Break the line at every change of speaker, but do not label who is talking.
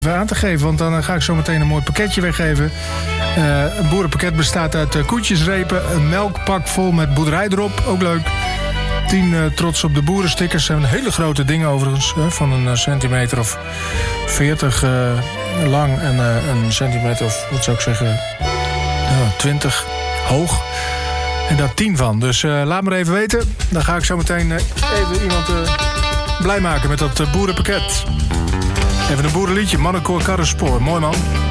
aan te geven, want dan ga ik zo meteen een mooi pakketje weggeven. Een boerenpakket bestaat uit koetjesrepen, een melkpak vol met boerderij erop, ook leuk. 10 trots op de boerenstickers, zijn hele grote dingen overigens, van een centimeter of 40 lang en een centimeter of, wat zou ik zeggen, 20 hoog. En daar 10 van, dus laat maar even weten. Dan ga ik zo meteen even iemand blij maken met dat boerenpakket. Even een boerenliedje, Mannenkoor Karrenspoor. Mooi man.